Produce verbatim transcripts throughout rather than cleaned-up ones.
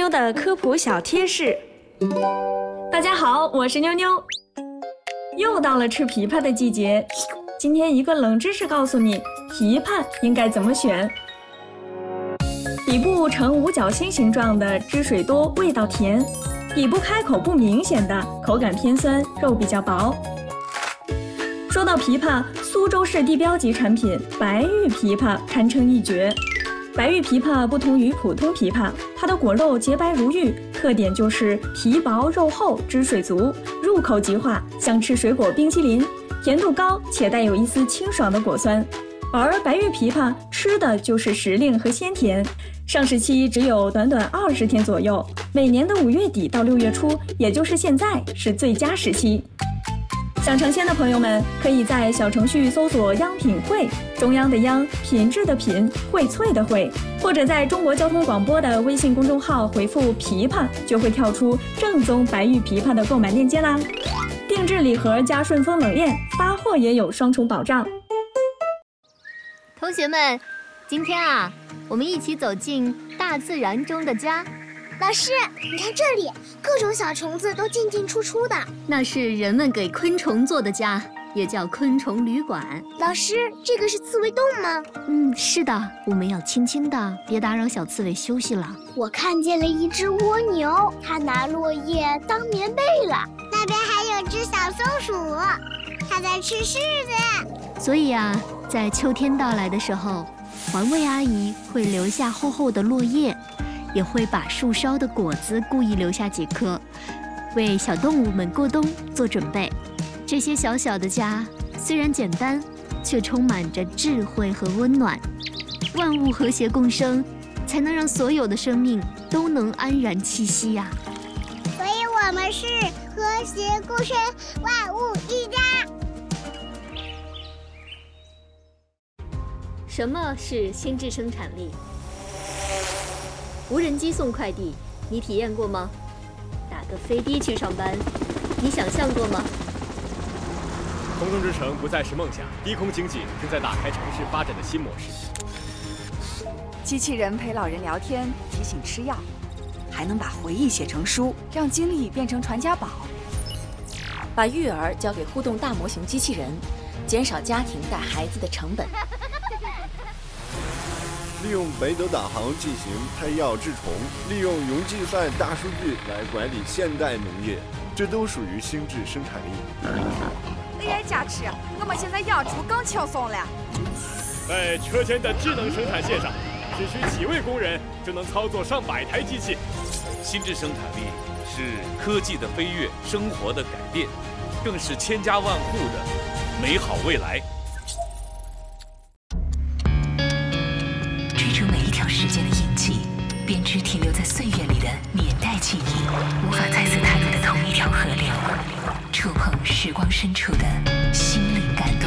妞的科普小贴士。大家好，我是妞妞。又到了吃枇杷的季节，今天一个冷知识告诉你，枇杷应该怎么选。底部呈五角星形状的，汁水多，味道甜；底部开口不明显的，口感偏酸，肉比较薄。说到枇杷，苏州市地标级产品白玉枇杷堪称一绝。白玉枇杷不同于普通枇杷，它的果肉洁白如玉，特点就是皮薄肉厚，汁水足，入口即化，像吃水果冰淇淋，甜度高且带有一丝清爽的果酸。而白玉枇杷吃的就是时令和鲜甜，上市期只有短短二十天左右，每年的五月底到六月初，也就是现在是最佳时期。想尝鲜的朋友们，可以在小程序搜索央品汇，中央的央，品质的品，荟萃的荟，或者在中国交通广播的微信公众号回复枇杷，就会跳出正宗白玉枇杷的购买链接啦。定制礼盒加顺丰冷链，发货也有双重保障。 同学们，今天啊，我们一起走进大自然中的家。 老师，你看这里，各种小虫子都进进出出的。 那是人们给昆虫做的家，也叫昆虫旅馆。 老师，这个是刺猬洞吗？ 嗯，是的，我们要轻轻的，别打扰小刺猬休息了。 我看见了一只蜗牛，它拿落叶当棉被了。那边还有只小松鼠，它在吃柿子。 所以啊，在秋天到来的时候，环卫阿姨会留下厚厚的落叶，也会把树梢的果子故意留下几颗，为小动物们过冬做准备。这些小小的家虽然简单，却充满着智慧和温暖。万物和谐共生，才能让所有的生命都能安然栖息呀、啊。 所以我们是和谐共生，万物一家。 什么是心智生产力？无人机送快递，你体验过吗？打个飞的去上班，你想象过吗？ 空中之城不再是梦想，低空经济正在打开城市发展的新模式。 机器人陪老人聊天，提醒吃药，还能把回忆写成书，让经历变成传家宝。 把育儿交给互动大模型机器人，减少家庭带孩子的成本。 利用北斗导航进行配药治虫，利用云计算大数据来管理现代农业，这都属于心智生产力。 哎，佳琪，我们现在养猪更轻松了。 在车间的智能生产线上，只需几位工人就能操作上百台机器。 心智生产力是科技的飞跃，生活的改变，更是千家万户的美好未来。 时间的印记，编织停留在岁月里的年代记忆，无法再次踏入的同一条河流，触碰时光深处的心灵感动。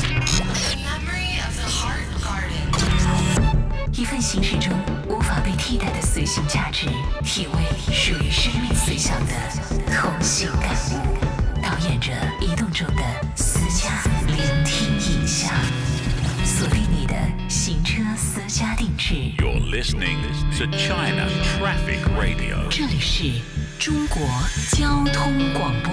一份行驶中无法被替代的随行价值，体味属于生命随想的同行感悟，导演着移动中的私家聆听影像，锁定你的行车私家定制。 You're listening to China Traffic Radio。 这里是中国交通广播。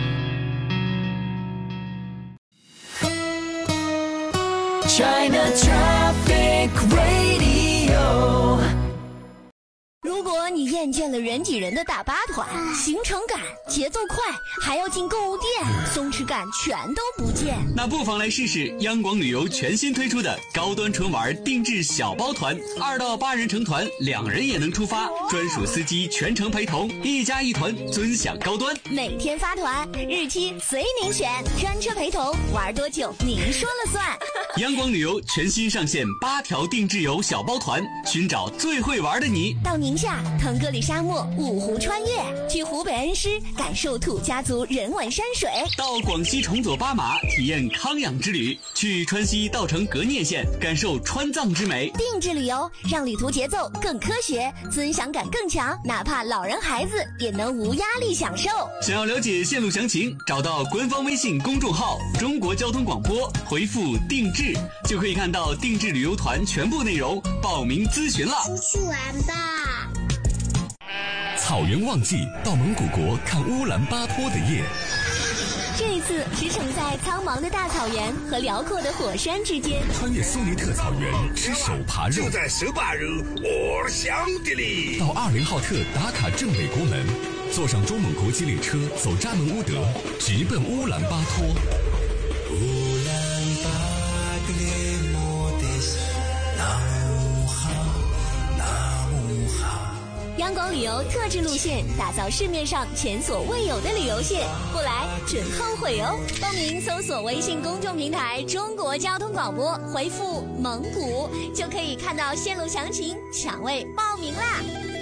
China Traffic Radio。 如果你厌倦了人挤人的大巴团，行程赶、节奏快，还要进购物店，松弛感全都不见， 那不妨来试试央广旅游全新推出的高端纯玩定制小包团，二到八人成团，两人也能出发，专属司机全程陪同，一家一团，尊享高端。 每天发团，日期随您选，专车陪同，玩多久您说了算。 央广旅游全新上线八条定制游小包团，寻找最会玩的你。 到宁夏腾格里沙漠五湖穿越，去湖北恩施感受土家族人文山水， 到广西崇左巴马体验康养之旅，去川西稻城革聂县感受川藏之美。 定制旅游让旅途节奏更科学，尊享感更强，哪怕老人孩子也能无压力享受。 想要了解线路详情，找到官方微信公众号中国交通广播，回复定制就可以看到定制旅游团全部内容，报名咨询了。 出去玩吧。 草原旺季，到蒙古国看乌兰巴托的夜。 这一次驰骋在苍茫的大草原和辽阔的火山之间， 穿越苏尼特草原，吃手扒肉， 就在十八日，我想的里。 到二零浩特打卡正美国门，坐上中蒙国际列车，走扎门乌德，直奔乌兰巴托。 乌兰巴格莫德斯，那姆哈，那姆哈。 央广旅游特制路线，打造市面上前所未有的旅游线，不来准后悔哦！报名搜索微信公众平台“中国交通广播”，回复“蒙古”就可以看到线路详情，抢位报名啦！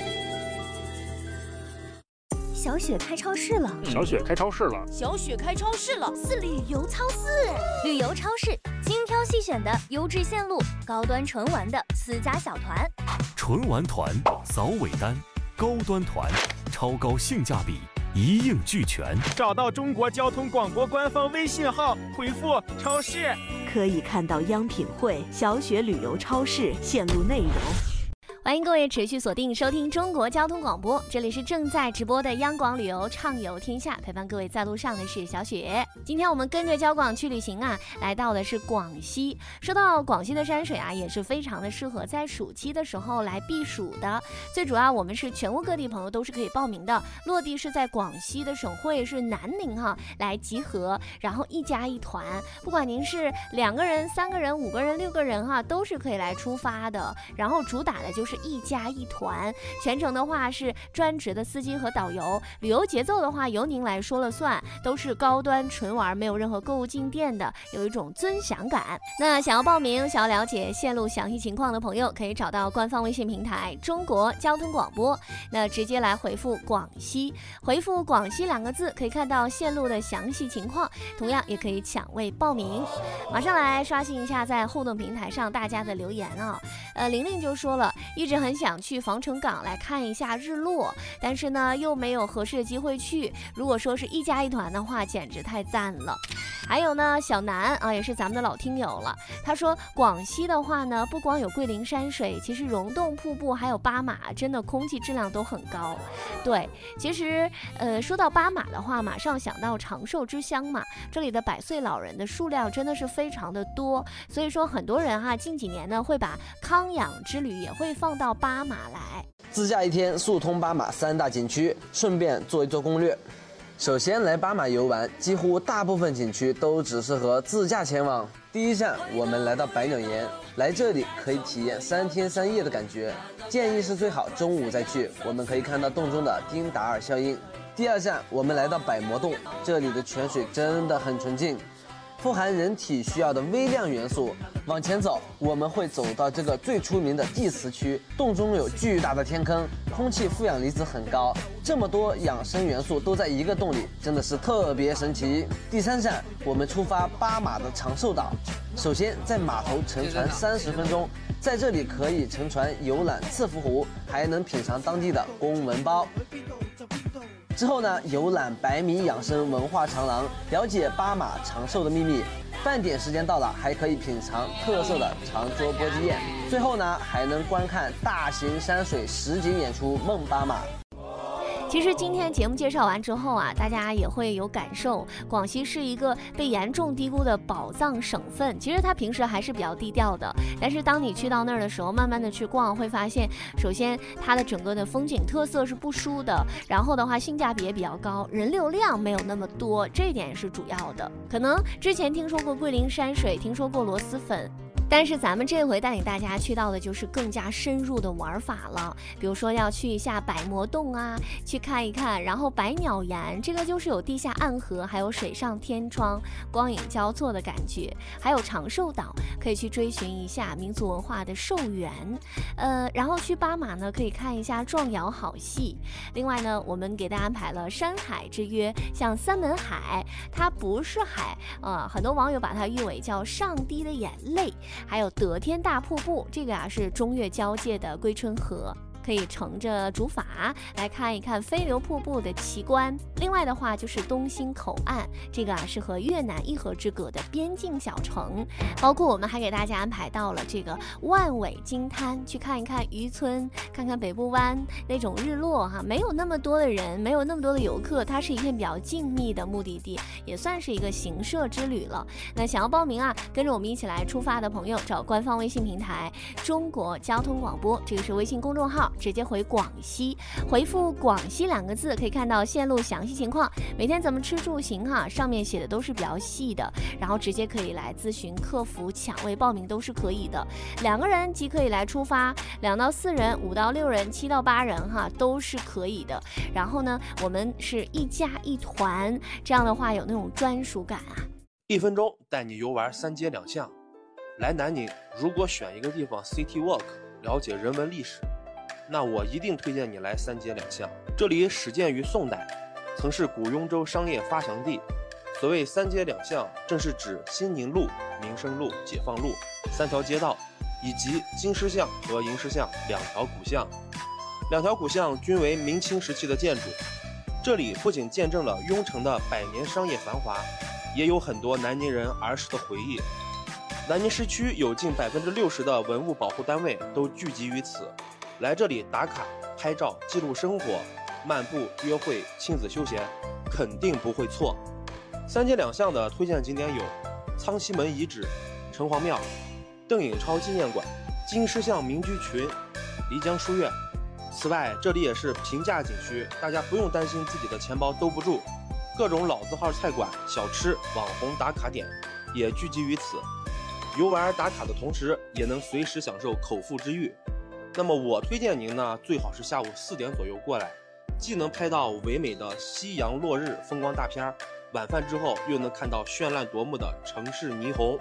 小雪开超市了， 小雪开超市了， 小雪开超市了， 是旅游超市，旅游超市，精挑细选的优质线路，高端纯玩的私家小团， 纯玩团扫尾单，高端团超高性价比，一应俱全。 找到中国交通广播官方微信号，回复超市， 可以看到央品汇、小雪旅游超市线路内容。 欢迎各位持续锁定收听中国交通广播，这里是正在直播的央广旅游畅游天下，陪伴各位在路上的是小雪。今天我们跟着交广去旅行啊，来到的是广西。说到广西的山水啊，也是非常的适合在暑期的时候来避暑的。最主要我们是全国各地朋友都是可以报名的，落地是在广西的省会是南宁哈，来集合，然后一家一团，不管您是两个人、三个人、五个人、六个人哈，都是可以来出发的。然后主打的就是一家一团，全程的话是专职的司机和导游，旅游节奏的话由您来说了算，都是高端纯玩，没有任何购物进店的，有一种尊享感。那想要报名、想要了解线路详细情况的朋友，可以找到官方微信平台中国交通广播，那直接来回复广西，回复广西两个字，可以看到线路的详细情况，同样也可以抢位报名。马上来刷新一下在互动平台上大家的留言啊、哦，呃，玲玲就说了，一直很想去防城港来看一下日落，但是呢又没有合适的机会去，如果说是一家一团的话，简直太赞了。还有呢，小南啊，也是咱们的老听友了，他说广西的话呢，不光有桂林山水，其实溶洞瀑布还有巴马，真的空气质量都很高。对，其实呃说到巴马的话，马上想到长寿之乡嘛，这里的百岁老人的数量真的是非常的多，所以说很多人哈、啊、近几年呢会把康养之旅也会放到巴马来， 自驾一天速通巴马三大景区，顺便做一做攻略。首先来巴马游玩，几乎大部分景区都只适合自驾前往。第一站，我们来到百鸟岩，来这里可以体验三天三夜的感觉，建议是最好中午再去，我们可以看到洞中的丁达尔效应。第二站，我们来到百魔洞，这里的泉水真的很纯净，富含人体需要的微量元素。往前走，我们会走到这个最出名的地磁区，洞中有巨大的天坑，空气负氧离子很高，这么多养生元素都在一个洞里，真的是特别神奇。第三站，我们出发巴马的长寿岛，首先在码头乘船三十分钟，在这里可以乘船游览刺福湖，还能品尝当地的公文包。之后呢，游览百米养生文化长廊，了解巴马长寿的秘密。饭点时间到了，还可以品尝特色的长桌波鸡宴。最后呢，还能观看大型山水实景演出《梦巴马》。 其实今天节目介绍完之后啊，大家也会有感受，广西是一个被严重低估的宝藏省份。其实它平时还是比较低调的，但是当你去到那儿的时候，慢慢的去逛，会发现，首先它的整个的风景特色是不输的，然后的话性价比也比较高，人流量没有那么多，这一点是主要的。可能之前听说过桂林山水，听说过螺蛳粉。但是咱们这回带领大家去到的就是更加深入的玩法了，比如说要去一下百魔洞啊，去看一看，然后百鸟岩，这个就是有地下暗河，还有水上天窗，光影交错的感觉，还有长寿岛，可以去追寻一下民族文化的寿园，呃，然后去巴马呢，可以看一下壮瑶好戏。另外呢，我们给大家安排了山海之约，像三门海，它不是海，呃，很多网友把它誉为叫上帝的眼泪。还有得天大瀑布，这个啊是中越交界的归春河，可可以乘着竹筏来看一看飞流瀑布的奇观。另外的话就是东兴口岸，这个啊是和越南一河之隔的边境小城。包括我们还给大家安排到了这个万尾金滩，去看一看渔村，看看北部湾那种日落哈，没有那么多的人，没有那么多的游客，它是一片比较静谧的目的地，也算是一个行摄之旅了。那想要报名啊，跟着我们一起来出发的朋友，找官方微信平台中国交通广播，这个是微信公众号，直接回广西，回复广西两个字，可以看到线路详细情况，每天怎么吃住行哈，上面写的都是比较细的，然后直接可以来咨询客服抢位报名都是可以的。两个人即可以来出发，两到四人、五到六人、七到八人哈都是可以的。然后呢，我们是一家一团，这样的话有那种专属感啊。 一分钟带你游玩三街两巷。来南宁，如果选一个地方 City Walk 了解人文历史，那我一定推荐你来三街两巷。这里始建于宋代，曾是古雍州商业发祥地。所谓三街两巷，正是指新宁路、民生路、解放路三条街道，以及金狮巷和银狮巷两条古巷。两条古巷均为明清时期的建筑。这里不仅见证了雍城的百年商业繁华，也有很多南宁人儿时的回忆。南宁市区有近百分之六十的文物保护单位都聚集于此，来这里打卡、拍照、记录生活、漫步、约会、亲子休闲，肯定不会错。三街两巷的推荐景点有苍溪门遗址、城隍庙、邓颖超纪念馆、金狮巷民居群、漓江书院。此外，这里也是平价景区，大家不用担心自己的钱包兜不住，各种老字号菜馆、小吃、网红打卡点也聚集于此。游玩打卡的同时，也能随时享受口腹之欲。那么我推荐您呢，最好是下午四点左右过来，既能拍到唯美的夕阳落日风光大片，晚饭之后又能看到绚烂夺目的城市霓虹。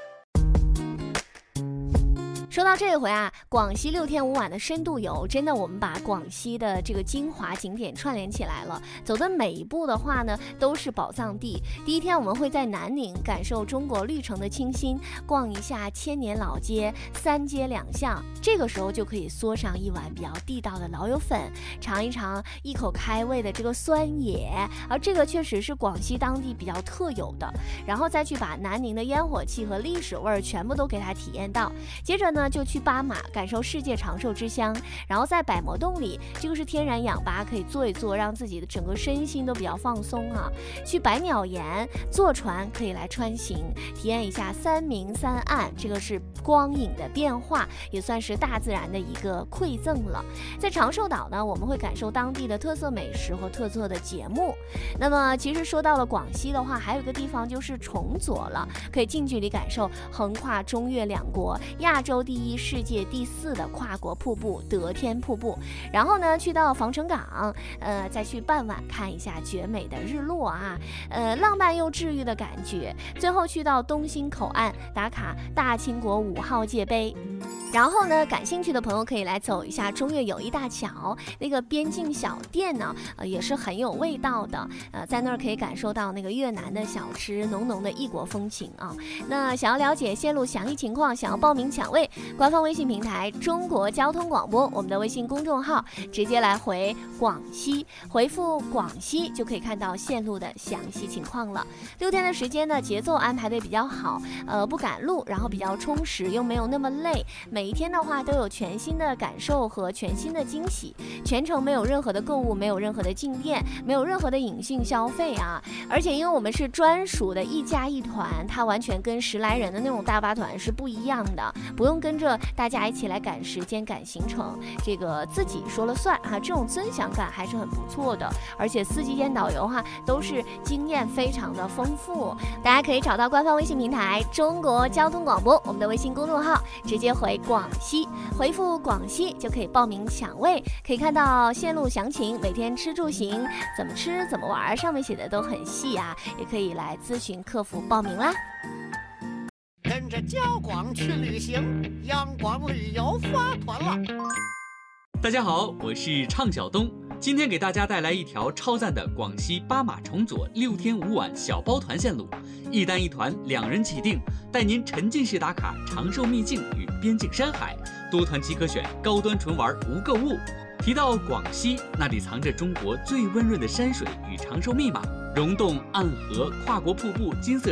说到这一回啊，广西六天五晚的深度游，真的我们把广西的这个精华景点串联起来了。走的每一步的话呢，都是宝藏地。第一天我们会在南宁感受中国绿城的清新，逛一下千年老街、三街两巷。这个时候就可以嗦上一碗比较地道的老友粉，尝一尝一口开胃的这个酸野，而这个确实是广西当地比较特有的。然后再去把南宁的烟火气和历史味儿全部都给它体验到。接着呢，就去巴马感受世界长寿之乡，然后在百魔洞里，这个是天然氧吧，可以坐一坐，让自己的整个身心都比较放松啊。去百鸟岩坐船可以来穿行，体验一下三明三暗，这个是光影的变化，也算是大自然的一个馈赠了。在长寿岛呢，我们会感受当地的特色美食和特色的节目。那么其实说到了广西的话，还有一个地方就是崇左了，可以近距离感受横跨中越两国、亚洲第一、世界第四的跨国瀑布德天瀑布。然后呢，去到防城港，呃，再去傍晚看一下绝美的日落啊，呃，浪漫又治愈的感觉。最后去到东兴口岸打卡大清国五号界碑。然后呢，感兴趣的朋友可以来走一下中越友谊大桥，那个边境小店呢，呃，也是很有味道的。呃，在那儿可以感受到那个越南的小吃，浓浓的异国风情啊。那想要了解线路详细情况，想要报名抢位，官方微信平台中国交通广播，我们的微信公众号，直接来回广西，回复广西就可以看到线路的详细情况了。六天的时间呢，节奏安排的比较好，呃，不赶路，然后比较充实，又没有那么累。每一天的话都有全新的感受和全新的惊喜，全程没有任何的购物，没有任何的进店，没有任何的隐性消费啊！而且因为我们是专属的一家一团，它完全跟十来人的那种大巴团是不一样的，不用跟着大家一起来赶时间赶行程，这个自己说了算啊，这种尊享感还是很不错的。而且司机兼导游哈都是经验非常的丰富，大家可以找到官方微信平台中国交通广播，我们的微信公众号，直接回广西，回复广西就可以报名抢位，可以看到线路详情，每天吃住行怎么吃怎么玩，上面写的都很细啊，也可以来咨询客服报名啦。 跟着交广去旅行，央广旅游发团了。 大家好，我是畅晓东，今天给大家带来一条超赞的广西巴马崇左六天五晚小包团线路，一单一团，两人起订，带您沉浸式打卡长寿秘境与边境山海，多团即可选，高端纯玩无购物。 提到广西，那里藏着中国最温润的山水与长寿密码，溶洞、暗河、跨国瀑布、金色